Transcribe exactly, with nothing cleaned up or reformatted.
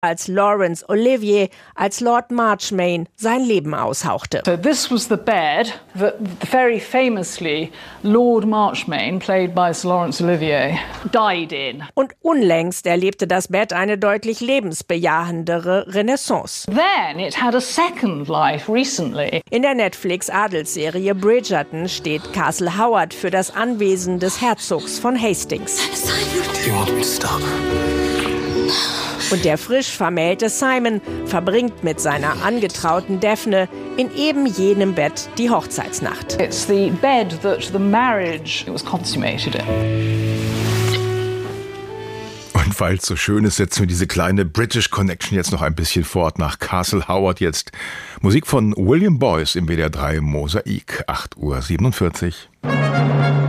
als Laurence Olivier als Lord Marchmain sein Leben aushauchte. So this was the bed that very famously Lord Marchmain, played by Sir Laurence Olivier, died in. Und unlängst erlebte das Bett eine deutlich lebensbejahendere Renaissance. Then it had a second life recently. In der Netflix-Adelsserie Bridgerton steht Castle Howard für das Anwesen des Herzogs von Hastings. Do you want me to stop? Und der frisch vermählte Simon verbringt mit seiner angetrauten Daphne in eben jenem Bett die Hochzeitsnacht. It's the bed that the marriage was consummated in. Und weil es so schön ist, setzen wir diese kleine British Connection jetzt noch ein bisschen fort nach Castle Howard jetzt. Musik von William Boyce im W D R drei Mosaik, acht Uhr siebenundvierzig.